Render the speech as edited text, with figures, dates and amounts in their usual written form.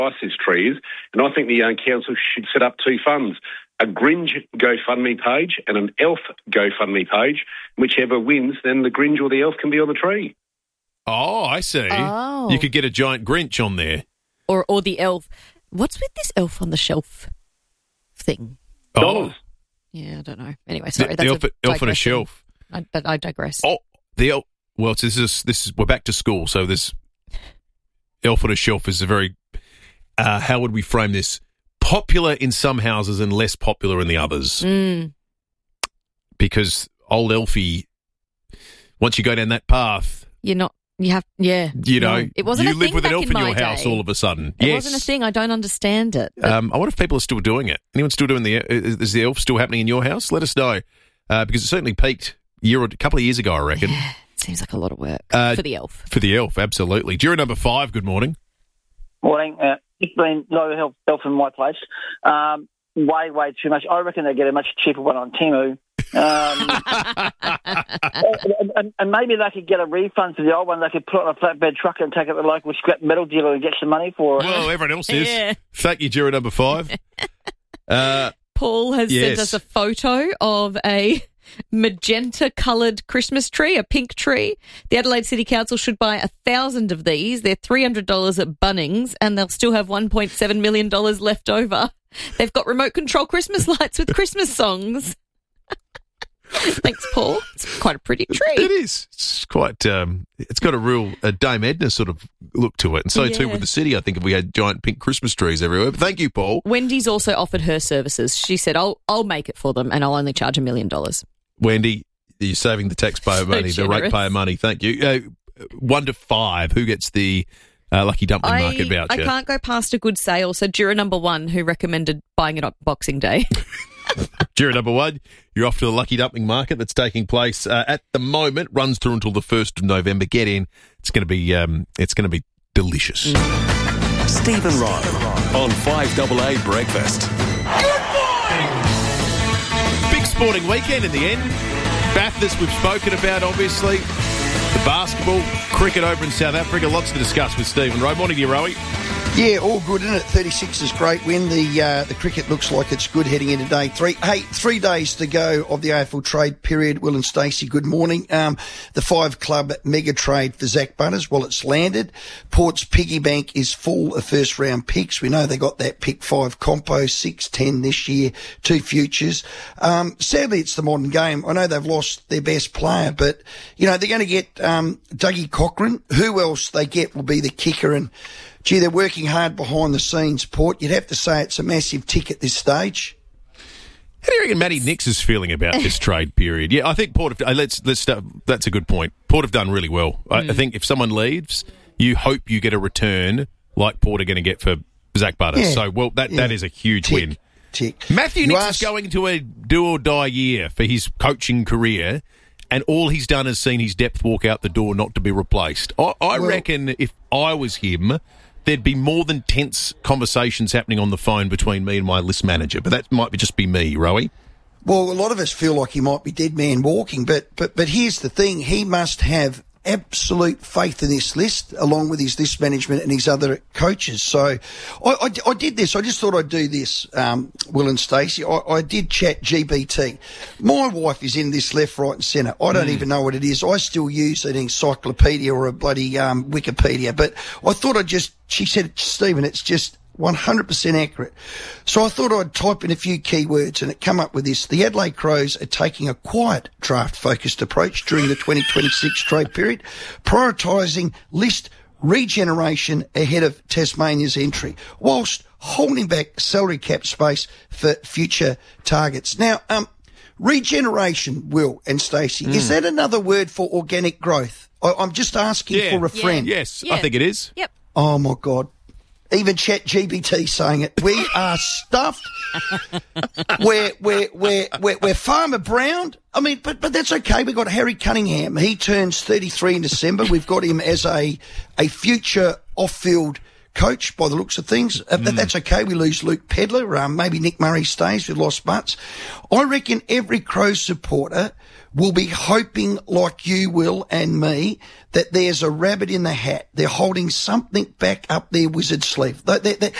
price this tree is, and I think the council should set up two funds, a Gringe GoFundMe page and an Elf GoFundMe page. Whichever wins, then the Gringe or the Elf can be on the tree. Oh, I see. Oh. You could get a giant Grinch on there. Or the Elf. What's with this Elf on the Shelf thing? Dollars. Yeah, I don't know. Anyway, sorry. The elf on a shelf. I digress. Oh, the elf. Well, this is we're back to school, so this elf on a shelf is a very, how would we frame this? Popular in some houses and less popular in the others. Because old Elfie, once you go down that path, it wasn't you a live thing with an back elf in your my house day. all of a sudden. It Yes. wasn't a thing. I don't understand it. I wonder if people are still doing it. Anyone still doing is the elf still happening in your house? Let us know. Because it certainly peaked a couple of years ago, I reckon. Yeah, it seems like a lot of work for the elf. For the elf, absolutely. Juror number 5, good morning. Morning. It's been no elf in my place. Way too much. I reckon they get a much cheaper one on Temu. And maybe they could get a refund for the old one. They could put it on a flatbed truck and take it to the local scrap metal dealer and get some money for it. Well, everyone else is. Yeah. Thank you, juror number 5. Paul has sent us a photo of a magenta-coloured Christmas tree, a pink tree. The Adelaide City Council should buy 1,000 of these. They're $300 at Bunnings, and they'll still have $1.7 million left over. They've got remote control Christmas lights with Christmas songs. Thanks, Paul. It's quite a pretty tree. It is. It's quite. It's got a real Dame Edna sort of look to it, and so too with the city. I think if we had giant pink Christmas trees everywhere. But thank you, Paul. Wendy's also offered her services. She said, "I'll make it for them, and I'll only charge $1 million." Wendy, you're saving the taxpayer money, the generous. ratepayer money. Thank you. 1 to 5. Who gets the Lucky Dumpling Market voucher? I can't go past a good sale. So juror number 1, who recommended buying it on Boxing Day. Juror number 1, you're off to the Lucky Dumpling Market that's taking place at the moment. Runs through until the 1st of November. Get in. It's going to be delicious. Stephen Ryan on 5AA Breakfast. Big sporting weekend in the end. Bathurst we've spoken about, obviously. The basketball, cricket over in South Africa. Lots to discuss with Stephen Rowe. Morning to you, Rowie. Yeah, all good, isn't it? 36 is great win. The cricket looks like it's good heading into day 3. Hey, 3 days to go of the AFL trade period. Will and Stacey, good morning. The 5-club mega trade for Zach Butters, well, it's landed. Port's piggy bank is full of first-round picks. We know they got that pick 5 compo, 6, 10 this year, 2 futures. Sadly, it's the modern game. I know they've lost their best player, but, they're going to get Dougie Cochran. Who else they get will be the kicker, and gee, they're working hard behind the scenes, Port. You'd have to say it's a massive tick at this stage. How do you reckon Matty Nix is feeling about this trade period? Yeah, I think Port have... Let's start, that's a good point. Port have done really well. I think if someone leaves, you hope you get a return like Port are going to get for Zach Butters. Yeah. So, that is a huge win. Tick. Matthew Nix is going into a do-or-die year for his coaching career, and all he's done is seen his depth walk out the door not to be replaced. I reckon if I was him, there'd be more than tense conversations happening on the phone between me and my list manager. But that might just be me, Rowie. Well, a lot of us feel like he might be dead man walking, but here's the thing. He must have absolute faith in this list, along with his list management and his other coaches. So I did this. I just thought I'd do this, Will and Stacey. I did chat GBT. My wife is in this left, right and centre. I don't even know what it is. I still use an encyclopedia or a bloody Wikipedia. But I thought she said, Stephen, it's just 100% accurate. So I thought I'd type in a few keywords and it come up with this. The Adelaide Crows are taking a quiet draft-focused approach during the 2026 trade period, prioritising list regeneration ahead of Tasmania's entry, whilst holding back salary cap space for future targets. Now, regeneration, Will and Stacey, is that another word for organic growth? I'm just asking for a friend. Yes, Yeah. I think it is. Yep. Oh, my God. Even ChatGPT saying it. We are stuffed. We're Farmer Brown. I mean, but that's okay. We've got Harry Cunningham. He turns 33 in December. We've got him as a future off-field coach by the looks of things. That's okay. We lose Luke Pedler. Maybe Nick Murray stays with lost butts. I reckon every Crows supporter will be hoping, like you will and me, that there's a rabbit in the hat. They're holding something back up their wizard sleeve.